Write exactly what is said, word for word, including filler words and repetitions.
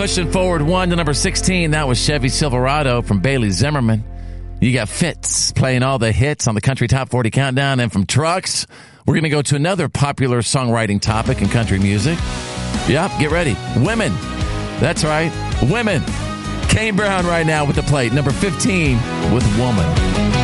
Pushing forward one to number sixteen. That was Chevy Silverado from Bailey Zimmerman. You got Fitz playing all the hits on the Country Top forty Countdown. And from trucks, we're going to go to another popular songwriting topic in country music. Yep, get ready. Women. That's right. Women. Kane Brown right now with the plate. Number fifteen with Woman.